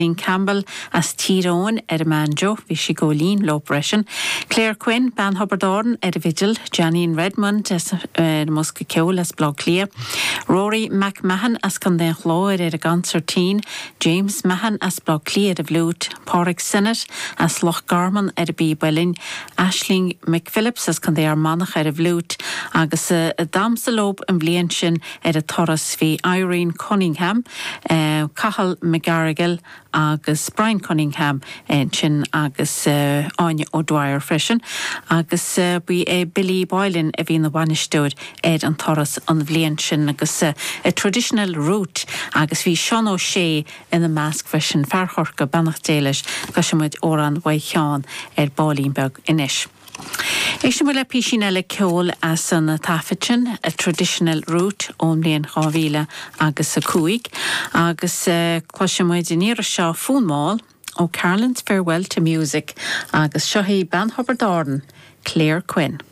Campbell as Tyrone Manjo, Vichy Goleen, low pressure. Claire Quinn, Ban Hubbardorn, Vigil, Janine Redmond as Muska Kewl as Blog Clear. Rory McMahon as Condén Chlo Ganserteen. James Mahan as Blog Clear of Lute. Porrick Sinnott as Loch Garman B. Bellin. Ashling McPhillips as Condé Armanach of Lute. Agus Damsalope and Blienshin Torres v Irene Cunningham. Cahal McGarrigle agus Brian Cunningham chin agus Anya O'Dwyer freshen agus we Billy Boylan a bhín na Wanistúd Ed an Torres an Bblianshin agus a traditional route agus bhí Sean O'Shea in the mask freshen Farchorca Banachdélis Gashamud Oran Waichan Ballínberg inis. Ishimula Pishinella Kjol as an Tafichin, a traditional route only in Chavila agus a Cuig, agus Quashamoidinira Shaw Foon Mall, O Carlin's Farewell to Music, agus Shahi Ban Hubbardorn, Claire Quinn.